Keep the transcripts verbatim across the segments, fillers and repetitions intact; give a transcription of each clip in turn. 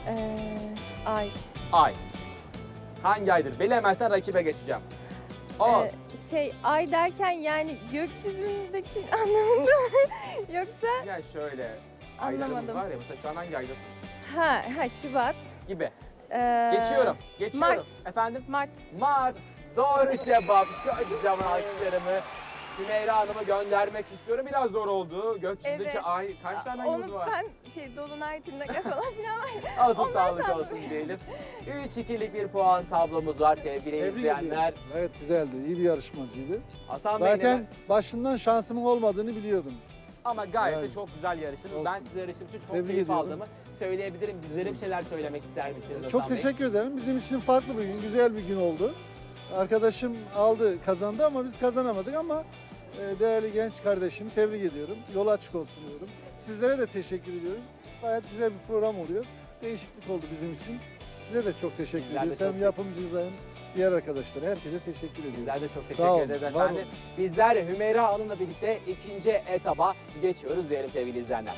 Ee, ay. Ay. Hangi aydır? Bilemezsen rakibe geçeceğim. O. Ee, şey ay derken yani gökyüzündeki anlamında mı? Yoksa Ya şöyle. Aylarımız Anlamadım. var ya. Mesela şu an hangi aydasın? ha ha Şubat. Gibi. Ee, Geçiyorum. Geçiyorum. Mart. Efendim? Mart. Mart. Doğru cevap. Kocaman alkışlarımı Hümeyra Hanım'a göndermek istiyorum. Biraz zor oldu. Gökyüzündeki Evet. ay. Kaç tane ayımız Onu var? ben şey dolunay tırnak falan filan var. Olsun Onlar sağlık sandım. olsun diyelim. üç ikilik bir puan tablomuz var sevgili Tebrik izleyenler. ediyorum. Evet güzeldi. İyi bir yarışmacıydı. Hasan Bey Zaten başından şansımın olmadığını biliyordum. ama gayet de Yani. çok güzel yarıştınız. Olsun. Ben size yarıştığım için çok Tebrik keyif ediyorum. aldığımı söyleyebilirim. Bizlere bir şeyler söylemek ister misiniz Hasan Çok Bey? teşekkür ederim. Bizim için farklı bir gün, güzel bir gün oldu. Arkadaşım aldı, kazandı ama biz kazanamadık ama e, değerli genç kardeşimi tebrik ediyorum. Yolu açık olsun diyorum. Sizlere de teşekkür ediyorum. Gayet güzel bir program oluyor. Değişiklik oldu bizim için. Size de çok teşekkür Bizler de ediyoruz. çok Hem yapımcınıza hem diğer arkadaşlara. Herkese teşekkür ediyorum. Bizler de çok Sağ teşekkür olun, ederiz var efendim. olun. Bizler Hümeyra Hanım'la birlikte ikinci etaba geçiyoruz diyelim sevgili izleyenler.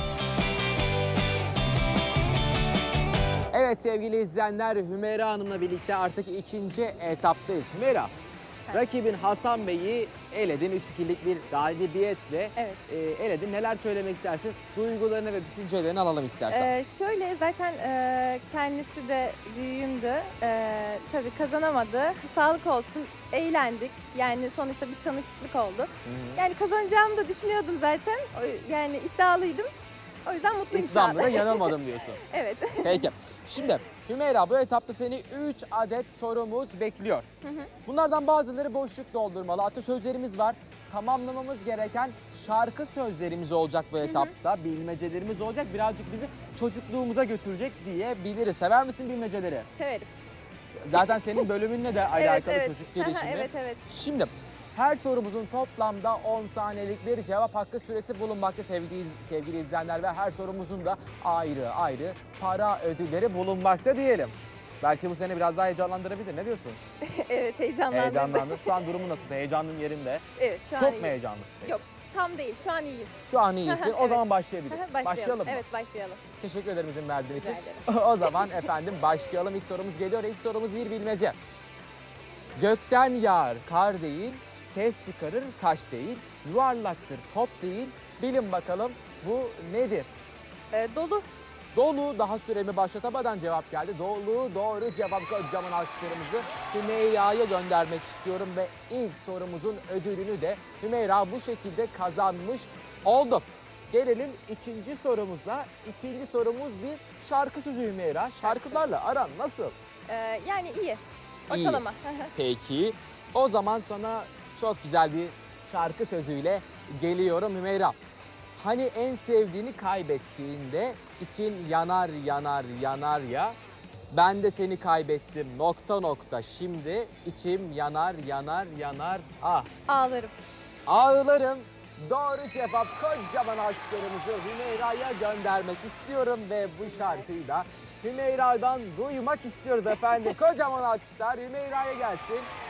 Evet sevgili izleyenler, Hümeyra Hanım'la birlikte artık ikinci etaptayız. Hümeyra, rakibin Hasan Bey'i eledin. üç ikilik bir galibiyetle Evet. e, eledin. Neler söylemek istersin? Duygularını ve düşüncelerini alalım istersen. Ee, şöyle zaten e, kendisi de büyüğümdü. Ee, tabii kazanamadı. Sağlık olsun. Eğlendik. Yani sonuçta bir tanışıklık oldu. Hı hı. Yani kazanacağımı da düşünüyordum zaten. O- Yani iddialıydım. O yüzden mutluyum şu İkramda anda. da yanılmadım diyorsun. Evet. Peki. Şimdi Hümeyra, bu etapta seni üç adet sorumuz bekliyor. Bunlardan bazıları boşluk doldurmalı. Atasözlerimiz var. Tamamlamamız gereken şarkı sözlerimiz olacak bu etapta. Bilmecelerimiz olacak. Birazcık bizi çocukluğumuza götürecek diyebiliriz. Sever misin bilmeceleri? Severim. Zaten senin bölümünle de alakalı evet. çocuk Aha, gelişimi. evet evet. Şimdi her sorumuzun toplamda on saniyelik bir cevap hakkı süresi bulunmakta sevgili, sevgili izleyenler ve her sorumuzun da ayrı ayrı para ödülleri bulunmakta diyelim. Belki bu seni biraz daha heyecanlandırabilir. Ne diyorsun? Evet heyecanlandım. Heyecanlandın. Şu an durumun nasıl? Heyecanın yerinde. Evet şu an Çok iyiyim. mu heyecanlısın? peki? Yok tam değil şu an iyiyim. Şu an iyisin. Evet. O zaman başlayabiliriz. başlayalım. Başlayalım mı? Evet başlayalım. Teşekkür ederim izin verdiğin için. Rica O zaman efendim başlayalım. İlk sorumuz geliyor. İlk sorumuz bir bilmece. Gökten yağar kar değil, ses çıkarır taş değil, yuvarlaktır top değil. Bilin bakalım bu nedir? Ee, dolu. Dolu, daha süremi başlatamadan cevap geldi. Dolu doğru cevap, kocaman alkışlarımızı Hümeyra'ya göndermek istiyorum ve ilk sorumuzun ödülünü de Hümeyra bu şekilde kazanmış oldu. Gelelim ikinci sorumuza. İkinci sorumuz bir şarkı sözü Hümeyra. Şarkılarla aran nasıl? Ee, yani iyi. İyi. Ortalama. Peki o zaman sana çok güzel bir şarkı sözüyle geliyorum Hümeyra. Hani en sevdiğini kaybettiğinde için yanar yanar yanar ya. Ben de seni kaybettim nokta nokta şimdi içim yanar yanar yanar ah. Ağlarım. Ağlarım. Doğru cevap, kocaman alkışlarımızı Hümeyra'ya göndermek istiyorum ve bu şarkıyı da Hümeyra'dan duymak istiyoruz efendim. Kocaman alkışlar Hümeyra'ya gelsin.